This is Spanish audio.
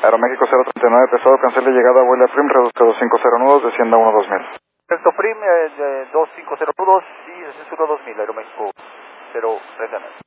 Aeroméxico 039, pesado, cancele llegada, vuela Prim, reduzca 250 nudos, descienda 12000. Perfecto, Prim, 250 nudos y descenso 2000, Aeroméxico 039.